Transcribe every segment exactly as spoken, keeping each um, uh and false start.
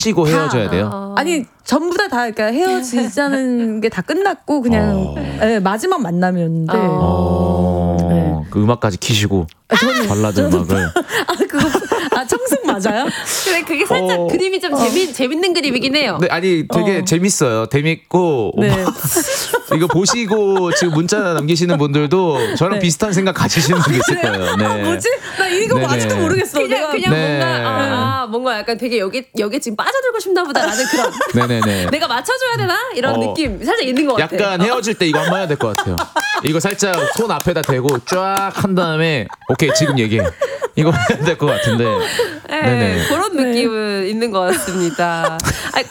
고 헤어져야 돼요? 아니 전부 다 다 그러니까 헤어지자는 게 다 끝났고 그냥 어. 네, 마지막 만남이었는데 어. 네. 그 음악까지 키시고 아, 저는, 발라드 저는, 음악을 아 그거 아 청승 맞아요? 근데 그게 살짝 어. 그림이 좀 재미, 재밌는 그림이긴 해요. 네, 아니 되게 어. 재밌어요. 재밌고 네. 이거 보시고 지금 문자 남기시는 분들도 저랑 네. 비슷한 생각 가지시는 분이 있을 거예요. 네. 아, 뭐지? 나 이거 네네. 아직도 모르겠어. 그냥 내가 그냥 네. 뭔가 아, 뭔가 약간 되게 여기 여기 지금 빠져들고 싶나 보다라는 그런 네네네. 내가 맞춰줘야 되나 이런 어. 느낌 살짝 있는 것 같아. 약간 헤어질 때 이거 한번 해야 될 것 같아요. 이거 살짝 손 앞에다 대고 쫙 한 다음에 오케이 지금 얘기해. 이거 해야 될 것 같은데. 네, 네네. 그런 느낌은 있는 것 같습니다. 아,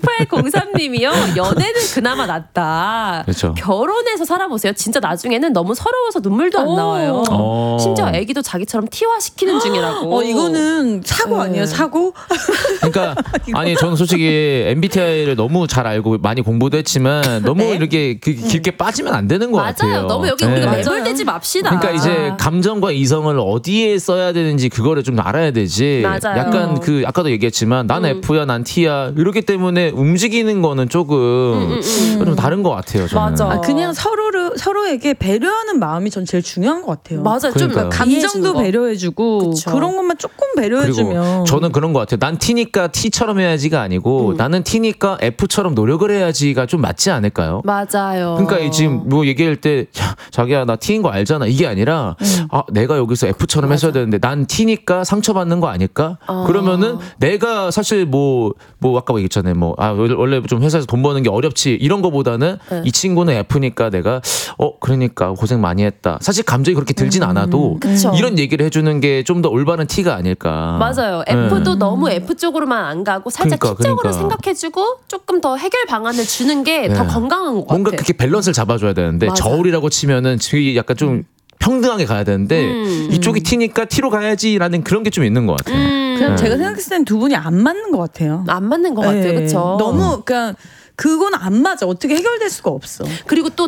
공팔공삼님이요. 연애는 그나마 낫다. 그렇죠. 결혼해서 살아보세요. 진짜 나중에는 너무 서러워서 눈물도 안 오. 나와요. 어. 심지어 애기도 자기처럼 티화시키는 중이라고. 어 이거는 사고 네. 아니에요? 사고? 그러니까 아니 저는 솔직히 엠비티아이를 너무 잘 알고 많이 공부도 했지만 너무 네. 이렇게 그- 깊게 빠지면 안 되는 것 맞아요. 같아요. 너무 여기 네. 우리가 매몰되지 맙시다. 그러니까 이제 아. 감정과 이성을 어디에 써야 되는지 그거를 좀 알아야 되지. 맞아요. 약간 그 아까도 얘기했지만 난 음. F야 난 T야 이렇기 때문에 움직이는 거는 조금 음, 음, 음. 좀 다른 것 같아요. 저는. 맞아. 아, 그냥 서로를 서로에게 배려하는 마음이 전 제일 중요한 것 같아요. 맞아요. 그러니까요. 좀 감정도 배려해주고 그쵸. 그런 것만 조금 그리고 배려해주면 저는 그런 것 같아요. 난 T니까 T처럼 해야지가 아니고 음. 나는 T니까 F처럼 노력을 해야지가 좀 맞지 않을까요? 맞아요. 그러니까 이 지금 뭐 얘기할 때 야, 자기야 나 T인 거 알잖아 이게 아니라 음. 아 내가 여기서 F처럼 했어야 되는데 난 T니까 상처받는 거 아닐까? 어. 그러면은 내가 사실 뭐 뭐 아까 얘기했잖아요. 뭐 아 원래 좀 회사에서 돈 버는 게 어렵지 이런 거보다는 네. 이 친구는 F니까 내가 어 그러니까 고생 많이 했다. 사실 감정이 그렇게 들진 않아도 음, 그쵸. 이런 얘기를 해주는 게 좀 더 올바른 T가 아닐까. 맞아요. 네. F도 너무 F 쪽으로만 안 가고 살짝 그러니까, T쪽으로 그러니까. 생각해주고 조금 더 해결 방안을 주는 게 더 네. 건강한 것 뭔가 같아요. 그렇게 밸런스를 잡아줘야 되는데 맞아. 저울이라고 치면은 되게 약간 좀 평등하게 가야 되는데 음. 이쪽이 T니까 T로 가야지라는 그런 게 좀 있는 것 같아요. 음. 그냥 네. 제가 생각했을 땐 두 분이 안 맞는 것 같아요. 안 맞는 것 같아요. 네. 그렇죠. 너무 그냥 그건 안 맞아. 어떻게 해결될 수가 없어. 그리고 또